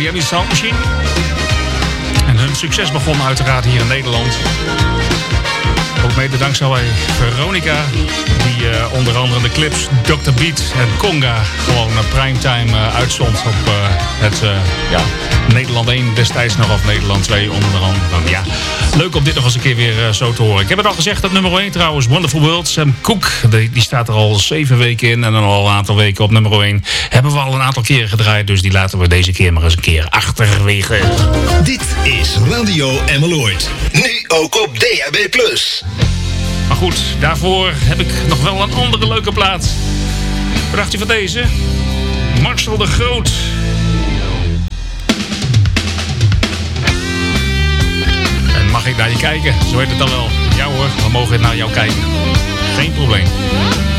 Miami Sound Machine. En hun succes begon uiteraard hier in Nederland. Ook mede dankzij Veronica, die onder andere de clips Dr. Beat en Conga gewoon primetime uitzond op het Nederland 1 destijds nog, of Nederland 2 onder andere. Ja, leuk om dit nog eens een keer weer zo te horen. Ik heb het al gezegd, dat nummer 1 trouwens, Wonderful World. Sam Cooke, die staat er al 7 weken in en dan al een aantal weken op nummer 1. Hebben we al een aantal keren gedraaid, dus die laten we deze keer maar eens een keer achterwege. Dit is Radio Emmeloord. Nu ook op DAB+. Maar goed, daarvoor heb ik nog wel een andere leuke plaat. Wat dacht u van deze? Marcel de Groot. En mag ik naar je kijken? Zo heet het dan wel. Ja hoor, we mogen naar jou kijken. Geen probleem.